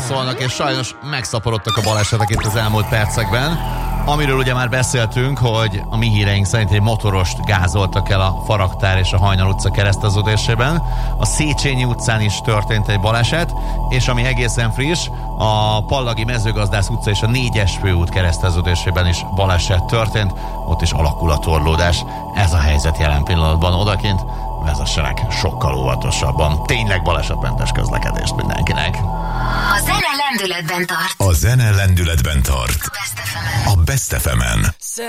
szólnak, és sajnos megszaporodtak a balesetek itt az elmúlt percekben. Amiről ugye már beszéltünk, hogy a mi híreink szerint egy motorost gázoltak el a Faragtár és a Hajnal utca kereszteződésében. A Széchenyi utcán is történt egy baleset, és ami egészen friss, a Pallagi Mezőgazdász utca és a 4-es főút kereszteződésében is baleset történt, ott is alakul a torlódás. Ez a helyzet jelen pillanatban odakint, vezessenek sokkal óvatosabban. Tényleg balesetmentes közlekedést mindenkinek. A zene lendületben tart. A zene lendületben tart. A Best FM-en.